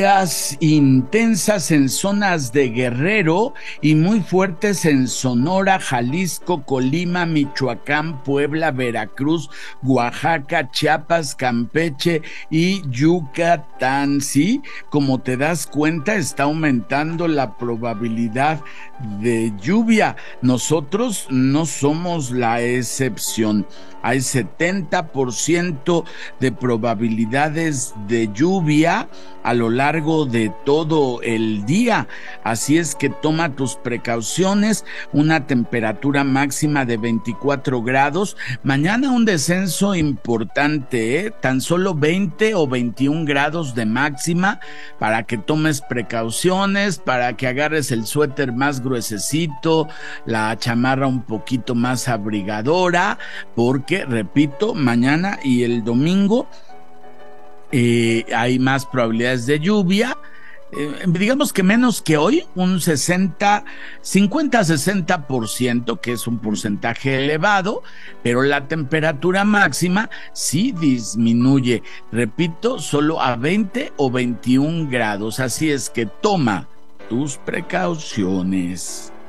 Intensas en zonas de Guerrero y muy fuertes en Sonora, Jalisco, Colima, Michoacán, Puebla, Veracruz, Oaxaca, Chiapas, Campeche y Yucatán. Sí, como te das cuenta, está aumentando la probabilidad de lluvia. Nosotros no somos la excepción. Hay 70% de probabilidades de lluvia a lo largo de todo el día. Así es que toma tus precauciones. Una temperatura máxima de 24 grados. Mañana un descenso importante, ¿eh? Tan solo 20 o 21 grados de máxima, para que tomes precauciones, para que agarres el suéter más gruesecito, la chamarra un poquito más abrigadora, porque, repito, mañana y el domingo hay más probabilidades de lluvia. Digamos que menos que hoy, un 50-60%, que es un porcentaje elevado, pero la temperatura máxima sí disminuye, repito, solo a 20 o 21 grados, así es que toma tus precauciones.